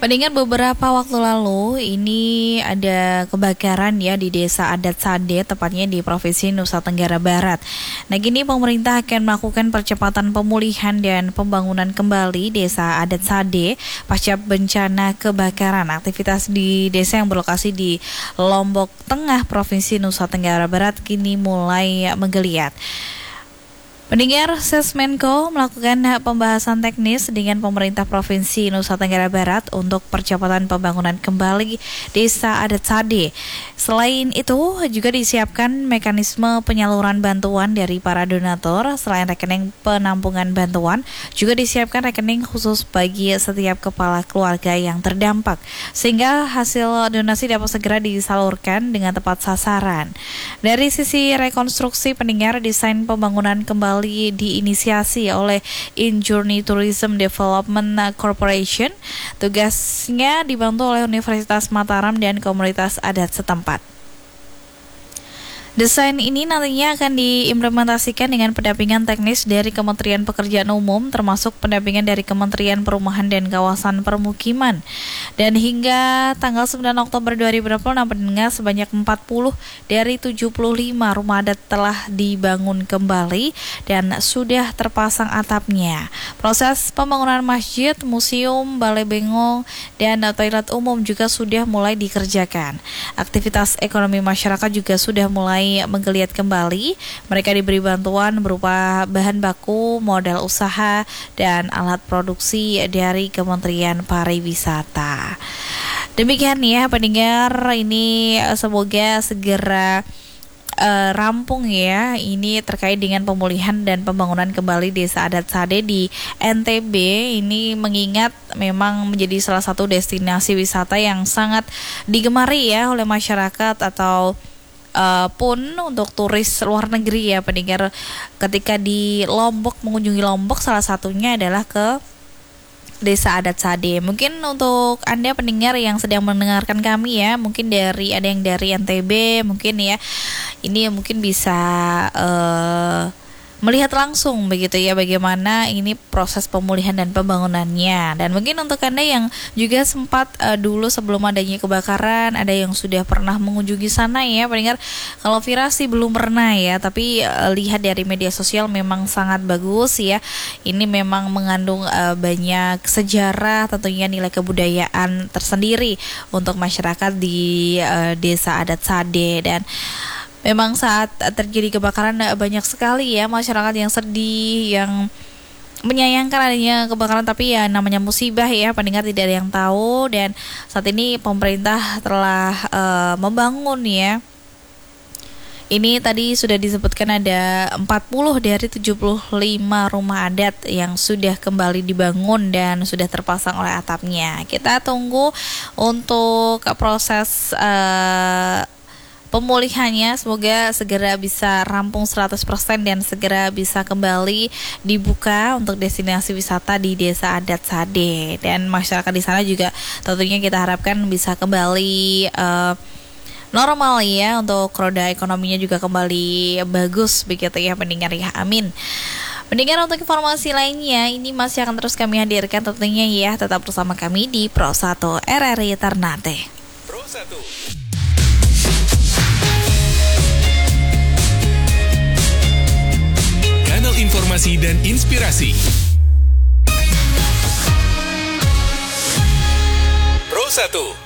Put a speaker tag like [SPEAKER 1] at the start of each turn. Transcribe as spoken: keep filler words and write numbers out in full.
[SPEAKER 1] Pendengar, beberapa waktu lalu ini ada kebakaran ya di Desa Adat Sade, tepatnya di Provinsi Nusa Tenggara Barat. Nah, kini pemerintah akan melakukan percepatan pemulihan dan pembangunan kembali Desa Adat Sade pasca bencana kebakaran. Aktivitas di desa yang berlokasi di Lombok Tengah, Provinsi Nusa Tenggara Barat kini mulai menggeliat. Pendengar, Sesmenko melakukan pembahasan teknis dengan pemerintah Provinsi Nusa Tenggara Barat untuk percepatan pembangunan kembali Desa Adat Sade. Selain itu, juga disiapkan mekanisme penyaluran bantuan dari para donatur. Selain rekening penampungan bantuan, juga disiapkan rekening khusus bagi setiap kepala keluarga yang terdampak, sehingga hasil donasi dapat segera disalurkan dengan tepat sasaran. Dari sisi rekonstruksi, pendengar, desain pembangunan kembali diinisiasi oleh InJourney Tourism Development Corporation. Tugasnya dibantu oleh Universitas Mataram dan komunitas adat setempat. Desain ini nantinya akan diimplementasikan dengan pendampingan teknis dari Kementerian Pekerjaan Umum, termasuk pendampingan dari Kementerian Perumahan dan Kawasan Permukiman. Dan hingga tanggal sembilan Oktober dua ribu dua puluh enam, pendengar, sebanyak empat puluh dari tujuh puluh lima rumah adat telah dibangun kembali dan sudah terpasang atapnya. Proses pembangunan masjid, museum, balai bengong, dan toilet umum juga sudah mulai dikerjakan. Aktivitas ekonomi masyarakat juga sudah mulai menggeliat kembali. Mereka diberi bantuan berupa bahan baku, modal usaha, dan alat produksi dari Kementerian Pariwisata. Demikian ya pendengar, ini semoga segera uh, rampung ya. Ini terkait dengan pemulihan dan pembangunan kembali Desa Adat Sade di N T B. Ini mengingat memang menjadi salah satu destinasi wisata yang sangat digemari ya oleh masyarakat atau Uh, pun untuk turis luar negeri ya pendengar. Ketika di Lombok, mengunjungi Lombok, salah satunya adalah ke Desa Adat Sade. Mungkin untuk Anda pendengar yang sedang mendengarkan kami ya, mungkin dari ada yang dari N T B mungkin ya, ini mungkin bisa uh, melihat langsung begitu ya bagaimana ini proses pemulihan dan pembangunannya. Dan mungkin untuk Anda yang juga sempat uh, dulu sebelum adanya kebakaran, ada yang sudah pernah mengunjungi sana ya pendengar. Kalau Vira sih belum pernah ya, tapi uh, lihat dari media sosial memang sangat bagus ya. Ini memang mengandung uh, banyak sejarah, tentunya nilai kebudayaan tersendiri untuk masyarakat di uh, Desa Adat Sade. Dan memang saat terjadi kebakaran banyak sekali ya masyarakat yang sedih, yang menyayangkan adanya kebakaran, tapi ya namanya musibah ya pendengar, tidak ada yang tahu. Dan saat ini pemerintah telah uh, membangun ya. Ini tadi sudah disebutkan ada empat puluh dari tujuh puluh lima rumah adat yang sudah kembali dibangun dan sudah terpasang oleh atapnya. Kita tunggu untuk proses uh, pemulihannya, semoga segera bisa rampung seratus persen dan segera bisa kembali dibuka untuk destinasi wisata di Desa Adat Sade. Dan masyarakat di sana juga tentunya kita harapkan bisa kembali uh, normal ya, untuk roda ekonominya juga kembali bagus begitu ya pendengar ya, amin. Pendengar, untuk informasi lainnya ini masih akan terus kami hadirkan tentunya ya, tetap bersama kami di Pro satu R R I Ternate. Pro satu
[SPEAKER 2] informasi dan inspirasi. Pro satu